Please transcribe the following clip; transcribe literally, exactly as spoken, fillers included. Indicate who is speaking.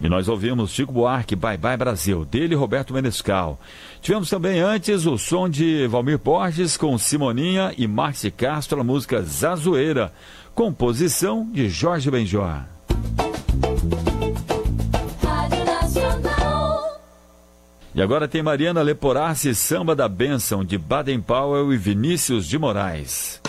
Speaker 1: E nós ouvimos Chico Buarque, Bye Bye Brasil, dele Roberto Menescal. Tivemos também antes o som de Valmir Borges com Simoninha e Márcio Castro, a música Zazoeira, composição de Jorge Benjor. E agora tem Mariana Leporassi, Samba da Bênção, de Baden Powell e Vinícius de Moraes.